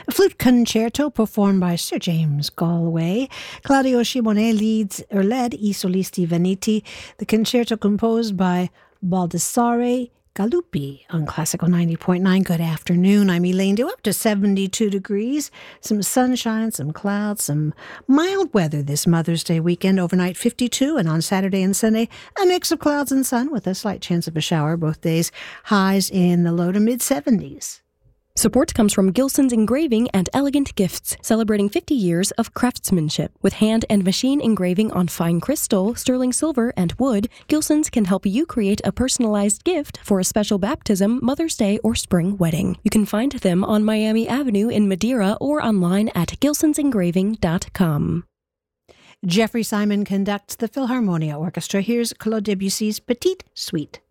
A flute concerto performed by Sir James Galway. Claudio Scimone led I Solisti Veneti. The concerto composed by Baldassare Galuppi on Classical 90.9. Good afternoon. I'm Elaine Dew. Up to 72 degrees. Some sunshine, some clouds, some mild weather this Mother's Day weekend. Overnight 52, and on Saturday and Sunday, a mix of clouds and sun with a slight chance of a shower both days. Highs in the low to mid 70s. Support comes from Gilson's Engraving and Elegant Gifts, celebrating 50 years of craftsmanship. With hand and machine engraving on fine crystal, sterling silver, and wood, Gilson's can help you create a personalized gift for a special baptism, Mother's Day, or spring wedding. You can find them on Miami Avenue in Madeira or online at gilsonsengraving.com. Jeffrey Simon conducts the Philharmonia Orchestra. Here's Claude Debussy's Petite Suite.